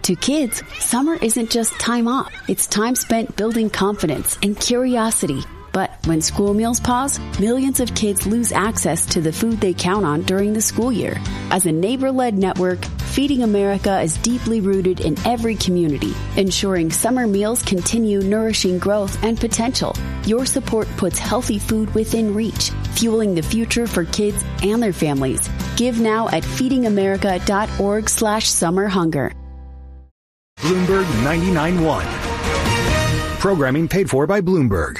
To kids, summer isn't just time off. It's time spent building confidence and curiosity. But when school meals pause, millions of kids lose access to the food they count on during the school year. As a neighbor-led network, Feeding America is deeply rooted in every community, ensuring summer meals continue nourishing growth and potential. Your support puts healthy food within reach, fueling the future for kids and their families. Give now at feedingamerica.org/summerhunger. Bloomberg 99.1. Programming paid for by Bloomberg.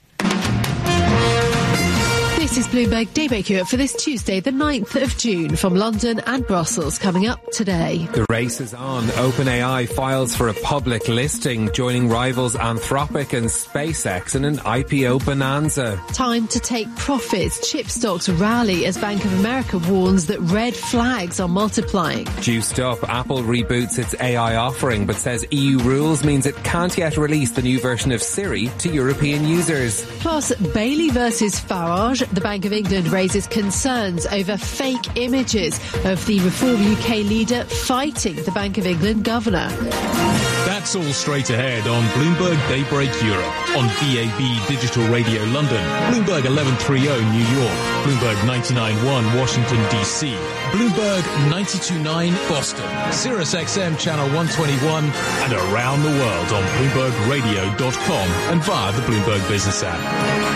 This is Bloomberg Daybreak Europe for this Tuesday, the 9th of June, from London and Brussels. Coming up today. The race is on. OpenAI files for a public listing, joining rivals Anthropic and SpaceX in an IPO bonanza. Time to take profits. Chip stocks rally as Bank of America warns that red flags are multiplying. Juiced up, Apple reboots its AI offering, but says EU rules means it can't yet release the new version of Siri to European users. Plus, Bailey versus Farage. The Bank of England raises concerns over fake images of the Reform UK leader fighting the Bank of England governor. That's all straight ahead on Bloomberg Daybreak Europe, on DAB Digital Radio London, Bloomberg 1130 New York, Bloomberg 99.1 Washington DC, Bloomberg 92.9 Boston, Sirius XM Channel 121, and around the world on BloombergRadio.com and via the Bloomberg Business app.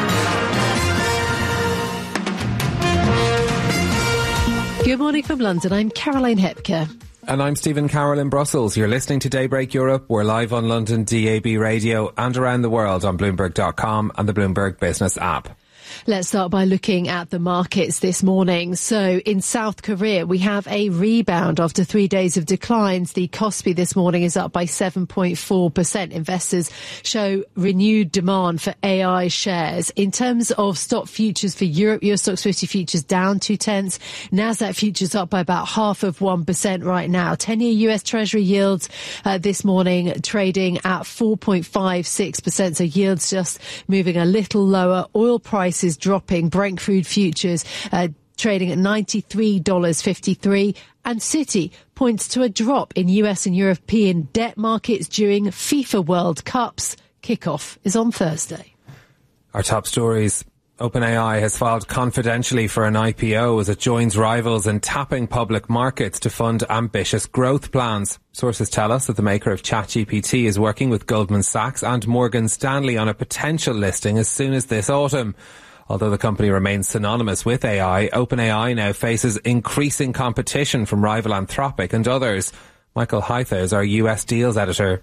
Good morning from London. I'm Caroline Hepker. And I'm Stephen Carroll in Brussels. You're listening to Daybreak Europe. We're live on London DAB Radio and around the world on Bloomberg.com and the Bloomberg Business app. Let's start by looking at the markets this morning. So in South Korea, we have a rebound after 3 days of declines. The Kospi this morning is up by 7.4%. Investors show renewed demand for AI shares. In terms of stock futures for Europe, US Stocks 50 futures down 0.2. Nasdaq futures up by about 0.5% right now. 10-year US Treasury yields this morning trading at 4.56%. So yields just moving a little lower. Oil prices dropping. Brent crude futures trading at $93.53. And Citi points to a drop in US and European debt markets during FIFA World Cups. Kickoff is on Thursday. Our top stories. OpenAI has filed confidentially for an IPO as it joins rivals in tapping public markets to fund ambitious growth plans. Sources tell us that the maker of ChatGPT is working with Goldman Sachs and Morgan Stanley on a potential listing as soon as this autumn. Although the company remains synonymous with AI, OpenAI now faces increasing competition from rival Anthropic and others. Michael Hytha is our US deals editor.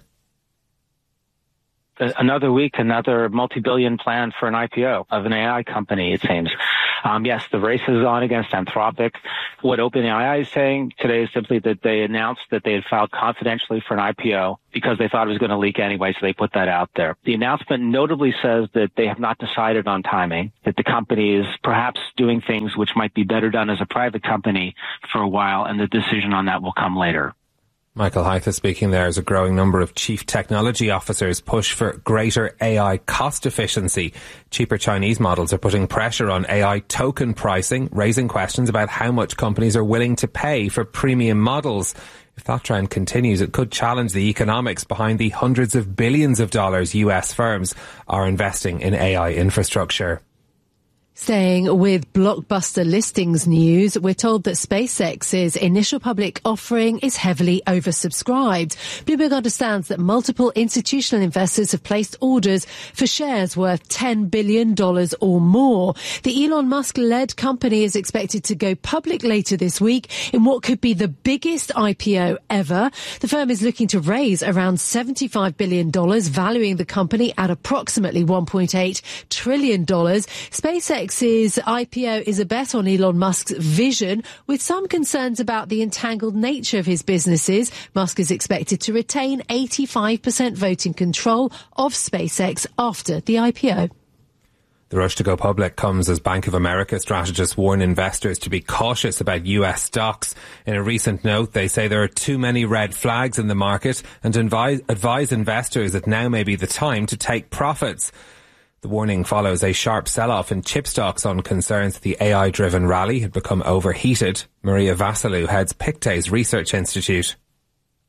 Another week, another multi-billion plan for an IPO of an AI company, it seems. Yes, the race is on against Anthropic. What OpenAI is saying today is simply that they announced that they had filed confidentially for an IPO because they thought it was going to leak anyway, so they put that out there. The announcement notably says that they have not decided on timing, that the company is perhaps doing things which might be better done as a private company for a while, and the decision on that will come later. Michael Hytha speaking there as a growing number of chief technology officers push for greater AI cost efficiency. Cheaper Chinese models are putting pressure on AI token pricing, raising questions about how much companies are willing to pay for premium models. If that trend continues, it could challenge the economics behind the hundreds of billions of dollars US firms are investing in AI infrastructure. Staying with blockbuster listings news, we're told that SpaceX's initial public offering is heavily oversubscribed. Bloomberg understands that multiple institutional investors have placed orders for shares worth $10 billion or more. The Elon Musk-led company is expected to go public later this week in what could be the biggest IPO ever. The firm is looking to raise around $75 billion, valuing the company at approximately $1.8 trillion. SpaceX's IPO is a bet on Elon Musk's vision, with some concerns about the entangled nature of his businesses. Musk is expected to retain 85% voting control of SpaceX after the IPO. The rush to go public comes as Bank of America strategists warn investors to be cautious about US stocks. In a recent note, they say there are too many red flags in the market and advise investors that now may be the time to take profits. The warning follows a sharp sell-off in chip stocks on concerns that the AI-driven rally had become overheated. Maria Vassilou heads Pictet's Research Institute.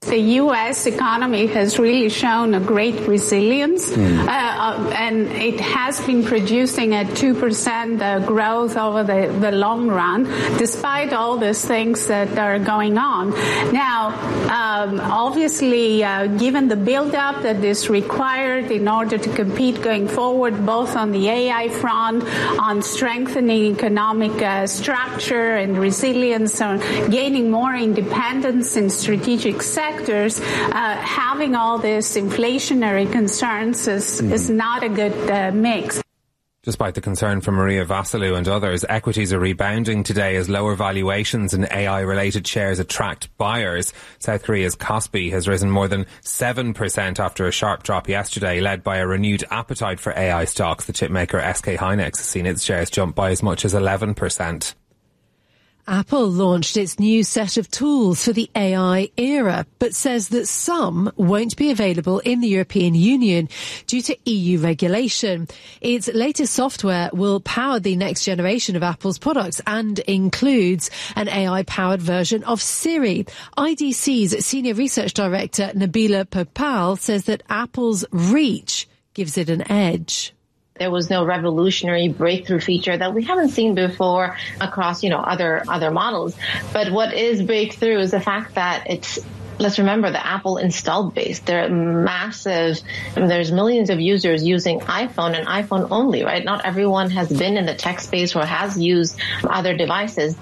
The U.S. economy has really shown a great resilience, and it has been producing a 2% growth over the long run, despite all these things that are going on. Now, obviously, given the build-up that is required in order to compete going forward, both on the AI front, on strengthening economic structure and resilience, on gaining more independence in strategic sectors, having all these inflationary concerns is not a good mix. Despite the concern from Maria Vasilou and others, equities are rebounding today as lower valuations in AI-related shares attract buyers. South Korea's Kospi has risen more than 7% after a sharp drop yesterday, led by a renewed appetite for AI stocks. The chipmaker SK Hynix has seen its shares jump by as much as 11%. Apple launched its new set of tools for the AI era, but says that some won't be available in the European Union due to EU regulation. Its latest software will power the next generation of Apple's products and includes an AI-powered version of Siri. IDC's Senior Research Director Nabila Popal says that Apple's reach gives it an edge. There was no revolutionary breakthrough feature that we haven't seen before across, other models. But what is breakthrough is the fact that let's remember the Apple installed base. They're massive. There's millions of users using iPhone and iPhone only, right? Not everyone has been in the tech space or has used other devices.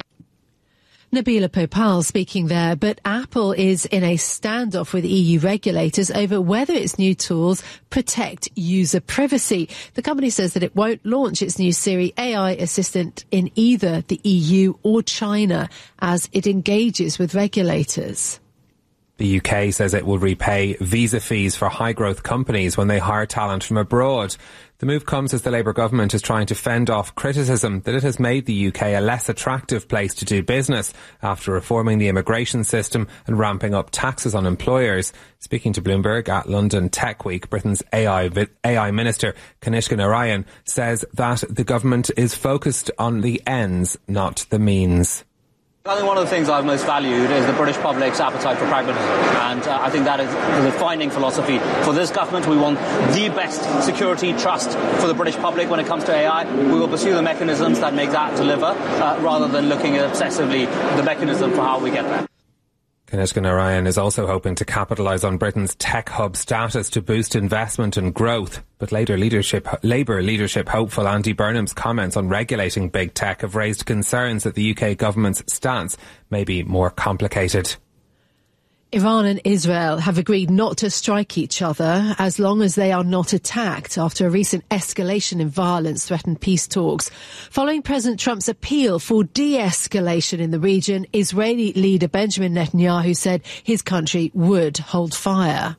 Nabila Popal speaking there, but Apple is in a standoff with EU regulators over whether its new tools protect user privacy. The company says that it won't launch its new Siri AI assistant in either the EU or China as it engages with regulators. The UK says it will repay visa fees for high-growth companies when they hire talent from abroad. The move comes as the Labour government is trying to fend off criticism that it has made the UK a less attractive place to do business after reforming the immigration system and ramping up taxes on employers. Speaking to Bloomberg at London Tech Week, Britain's AI Minister Kanishka Narayan says that the government is focused on the ends, not the means. I think one of the things I've most valued is the British public's appetite for pragmatism, and I think that is the defining philosophy for this government. We want the best security, trust for the British public when it comes to AI. We will pursue the mechanisms that make that deliver, rather than looking at obsessively the mechanism for how we get there. Kanishka Narayan is also hoping to capitalise on Britain's tech hub status to boost investment and growth. But Labour leadership hopeful Andy Burnham's comments on regulating big tech have raised concerns that the UK government's stance may be more complicated. Iran and Israel have agreed not to strike each other as long as they are not attacked after a recent escalation in violence threatened peace talks. Following President Trump's appeal for de-escalation in the region, Israeli leader Benjamin Netanyahu said his country would hold fire.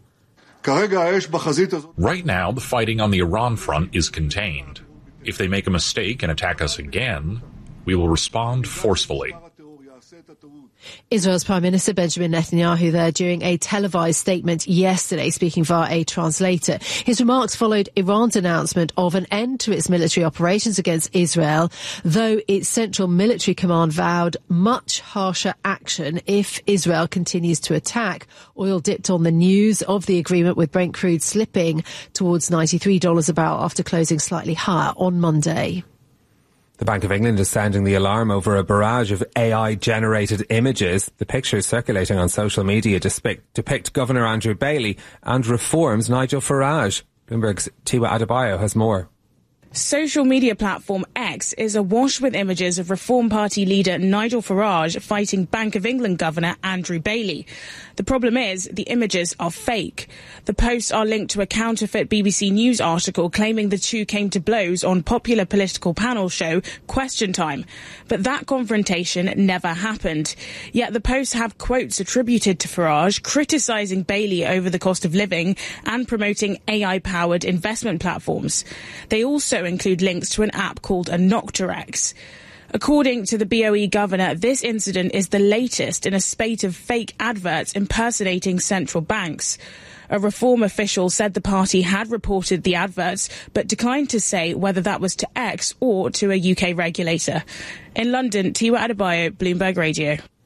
Right now, the fighting on the Iran front is contained. If they make a mistake and attack us again, we will respond forcefully. Israel's Prime Minister Benjamin Netanyahu there during a televised statement yesterday, speaking via a translator. His remarks followed Iran's announcement of an end to its military operations against Israel, though its central military command vowed much harsher action if Israel continues to attack. Oil dipped on the news of the agreement, with Brent crude slipping towards $93 a barrel after closing slightly higher on Monday. The Bank of England is sounding the alarm over a barrage of AI-generated images. The pictures circulating on social media depict Governor Andrew Bailey and Reform's Nigel Farage. Bloomberg's Tiwa Adebayo has more. Social media platform X is awash with images of Reform Party leader Nigel Farage fighting Bank of England Governor Andrew Bailey. The problem is the images are fake. The posts are linked to a counterfeit BBC News article claiming the two came to blows on popular political panel show Question Time. But that confrontation never happened. Yet the posts have quotes attributed to Farage criticising Bailey over the cost of living and promoting AI-powered investment platforms. They also include links to an app called Anoctarex. According to the BOE governor, this incident is the latest in a spate of fake adverts impersonating central banks. A Reform official said the party had reported the adverts, but declined to say whether that was to X or to a UK regulator. In London, Tiwa Adebayo, Bloomberg Radio.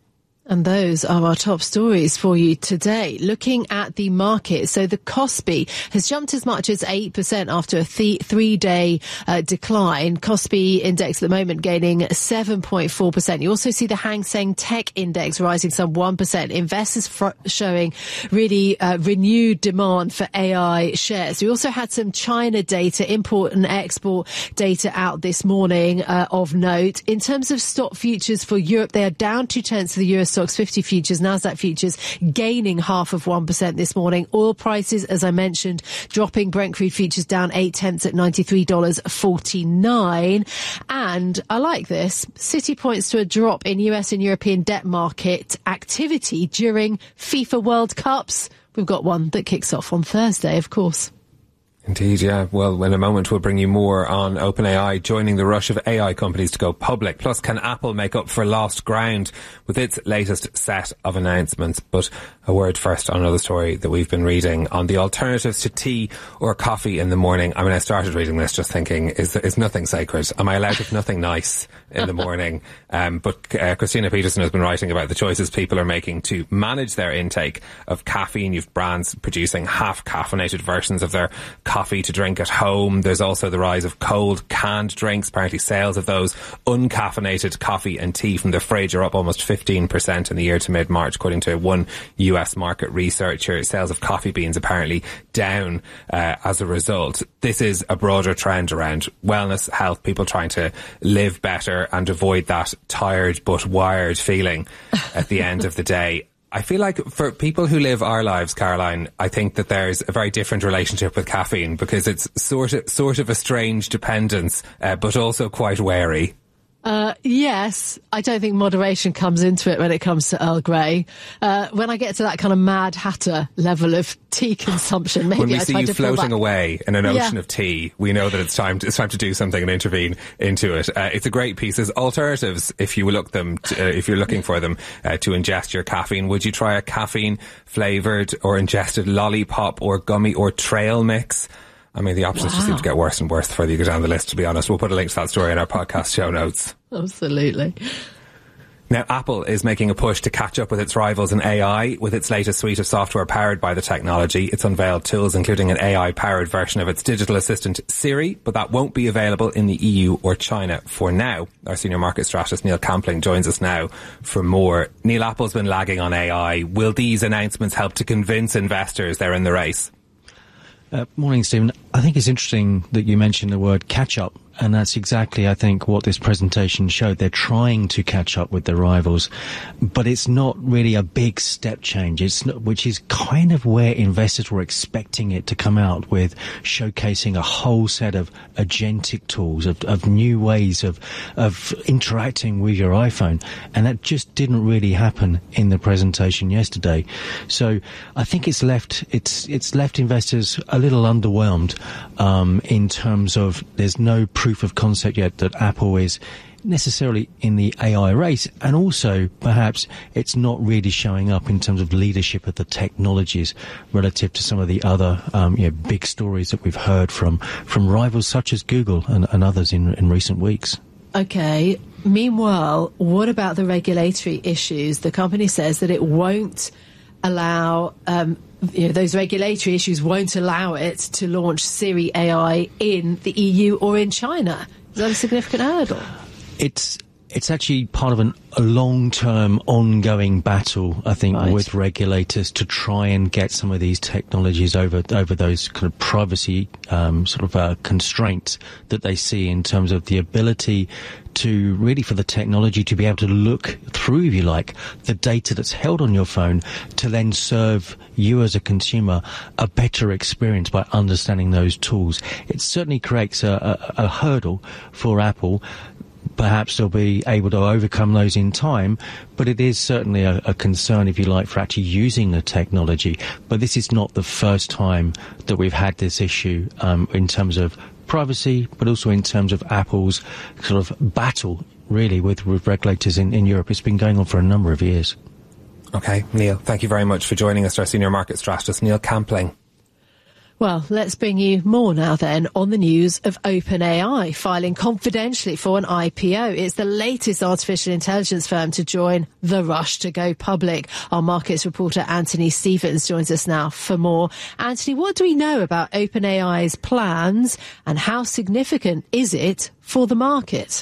And those are our top stories for you today. Looking at the market, so the Kospi has jumped as much as 8% after a three-day decline. Kospi index at the moment gaining 7.4%. You also see the Hang Seng Tech Index rising some 1%. Investors showing really renewed demand for AI shares. We also had some China data, import and export data out this morning of note. In terms of stock futures for Europe, they are down 0.2 of the Euro Stoxx 50 futures, Nasdaq futures gaining 0.5% this morning. Oil prices, as I mentioned, dropping. Brent crude futures down 0.8 at $93.49. And I like this. Citi points to a drop in US and European debt market activity during FIFA World Cups. We've got one that kicks off on Thursday, of course. Indeed, yeah. Well, in a moment we'll bring you more on OpenAI joining the rush of AI companies to go public. Plus, can Apple make up for lost ground with its latest set of announcements? But a word first on another story that we've been reading on the alternatives to tea or coffee in the morning. I mean, I started reading this just thinking, is nothing sacred? Am I allowed to have nothing nice in the morning? But Christina Peterson has been writing about the choices people are making to manage their intake of caffeine. You've brands producing half caffeinated versions of their coffee to drink at home. There's also the rise of cold canned drinks. Apparently sales of those uncaffeinated coffee and tea from the fridge are up almost 15% in the year to mid-March, according to one US market researcher. Sales of coffee beans apparently down as a result. This is a broader trend around wellness, health, people trying to live better and avoid that tired but wired feeling at the end of the day. I feel like for people who live our lives, Caroline, I think that there's a very different relationship with caffeine because it's sort of a strange dependence, but also quite wary. Yes, I don't think moderation comes into it when it comes to Earl Grey. When I get to that kind of Mad Hatter level of tea consumption, maybe when we I see try you to floating away in an ocean Yeah. of tea, we know that it's time to do something and intervene into it. It's a great piece. There's alternatives if you look them, if you're looking for them to ingest your caffeine. Would you try a caffeine flavoured or ingested lollipop or gummy or trail mix? I mean, the options just seem to get worse and worse the further you go down the list, to be honest. We'll put a link to that story in our podcast show notes. Absolutely. Now, Apple is making a push to catch up with its rivals in AI with its latest suite of software powered by the technology. It's unveiled tools including an AI-powered version of its digital assistant Siri, but that won't be available in the EU or China for now. Our senior market strategist Neil Campling joins us now for more. Neil, Apple's been lagging on AI. Will these announcements help to convince investors they're in the race? Morning, Stephen. I think it's interesting that you mentioned the word catch-up, and that's exactly, I think, what this presentation showed. They're trying to catch up with their rivals, but it's not really a big step change, which is kind of where investors were expecting it to come out with, showcasing a whole set of agentic tools, of new ways of interacting with your iPhone, and that just didn't really happen in the presentation yesterday. So I think it's left investors a little underwhelmed in terms of there's no proof of concept yet that Apple is necessarily in the AI race, and also perhaps it's not really showing up in terms of leadership of the technologies relative to some of the other big stories that we've heard from rivals such as Google and others in recent weeks. Okay. Meanwhile, what about the regulatory issues? The company says that it won't allow those regulatory issues won't allow it to launch Siri AI in the EU or in China. Is that a significant hurdle? It's actually part of a long-term, ongoing battle, I think, right, with regulators to try and get some of these technologies over those kind of privacy constraints that they see in terms of the ability to really, for the technology to be able to look through, if you like, the data that's held on your phone to then serve you as a consumer a better experience by understanding those tools. It certainly creates a hurdle for Apple. Perhaps they'll be able to overcome those in time, but it is certainly a concern, if you like, for actually using the technology. But this is not the first time that we've had this issue in terms of privacy, but also in terms of Apple's sort of battle, really, with regulators in Europe. It's been going on for a number of years. Okay, Neil, thank you very much for joining us, our senior market strategist, Neil Campling. Well, let's bring you more now then on the news of OpenAI filing confidentially for an IPO. It's the latest artificial intelligence firm to join the rush to go public. Our markets reporter Anthony Stevens joins us now for more. Anthony, what do we know about OpenAI's plans and how significant is it for the market?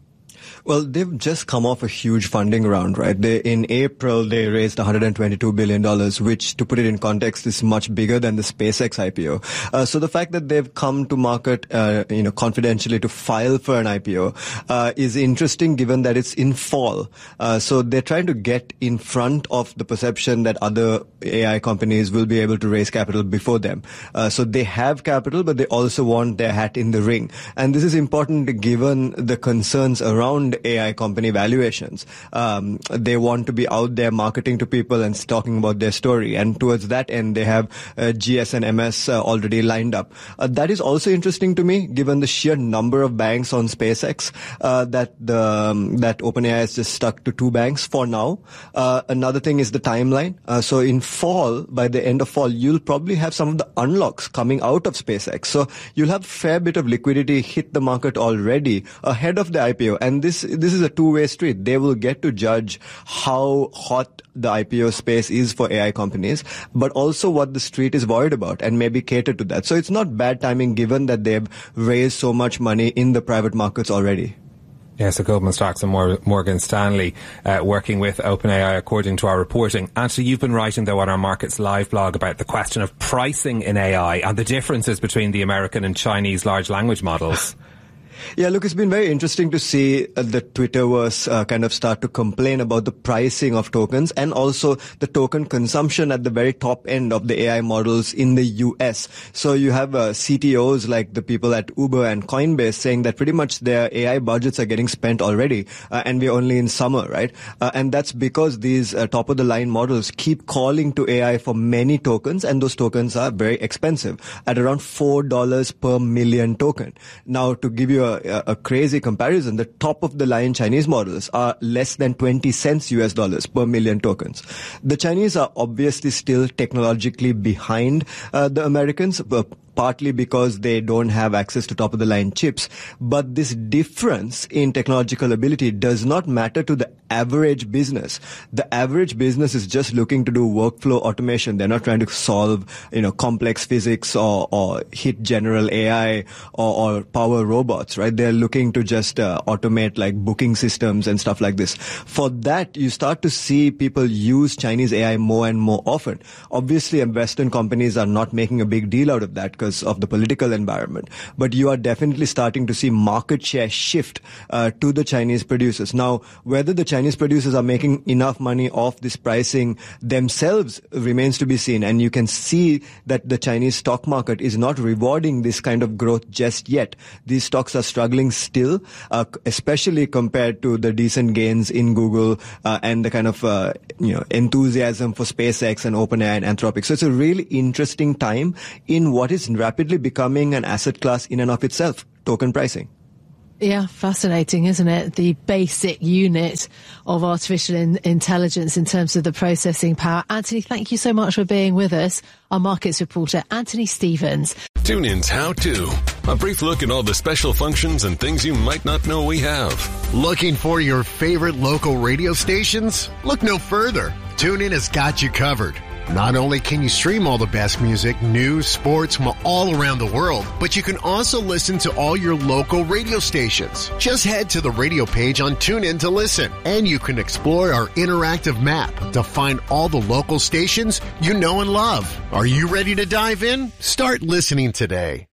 Well, they've just come off a huge funding round, right? In April, they raised $122 billion, which, to put it in context, is much bigger than the SpaceX IPO. So the fact that they've come to market, confidentially to file for an IPO, is interesting given that it's in fall. So they're trying to get in front of the perception that other AI companies will be able to raise capital before them. So they have capital, but they also want their hat in the ring. And this is important given the concerns around AI company valuations. They want to be out there marketing to people and talking about their story. And towards that end, they have GS and MS already lined up. That is also interesting to me, given the sheer number of banks on SpaceX, that OpenAI has just stuck to 2 banks for now. Another thing is the timeline. So in fall, by the end of fall, you'll probably have some of the unlocks coming out of SpaceX. So you'll have a fair bit of liquidity hit the market already ahead of the IPO. And this is a two-way street. They will get to judge how hot the IPO space is for AI companies, but also what the street is worried about and maybe cater to that. So it's not bad timing given that they've raised so much money in the private markets already. Yeah, so Goldman Sachs and Morgan Stanley working with OpenAI, according to our reporting. Anthony, you've been writing, though, on our Markets Live blog about the question of pricing in AI and the differences between the American and Chinese large language models. Yeah, look, it's been very interesting to see the Twitterverse kind of start to complain about the pricing of tokens and also the token consumption at the very top end of the AI models in the US. So you have CTOs like the people at Uber and Coinbase saying that pretty much their AI budgets are getting spent already, and we're only in summer, right? And that's because these top-of-the-line models keep calling to AI for many tokens, and those tokens are very expensive, at around $4 per million token. Now, to give you a crazy comparison, the top-of-the-line Chinese models are less than 20 cents US dollars per million tokens. The Chinese are obviously still technologically behind the Americans, partly because they don't have access to top-of-the-line chips. But this difference in technological ability does not matter to the average business. The average business is just looking to do workflow automation. They're not trying to solve, complex physics or hit general AI or power robots, right? They're looking to just automate like booking systems and stuff like this. For that, you start to see people use Chinese AI more and more often. Obviously, Western companies are not making a big deal out of that because of the political environment. But you are definitely starting to see market share shift to the Chinese producers. Now, whether the Chinese producers are making enough money off this pricing themselves remains to be seen. And you can see that the Chinese stock market is not rewarding this kind of growth just yet. These stocks are struggling still, especially compared to the decent gains in Google and the kind of enthusiasm for SpaceX and OpenAI and Anthropic. So it's a really interesting time in what is rapidly becoming an asset class in and of itself, token pricing. Yeah, fascinating, isn't it? The basic unit of artificial intelligence in terms of the processing power. Anthony, thank you so much for being with us. Our markets reporter, Anthony Stevens. TuneIn's How To. A brief look at all the special functions and things you might not know we have. Looking for your favorite local radio stations? Look no further. TuneIn has got you covered. Not only can you stream all the best music, news, sports from all around the world, but you can also listen to all your local radio stations. Just head to the radio page on TuneIn to listen, and you can explore our interactive map to find all the local stations you know and love. Are you ready to dive in? Start listening today.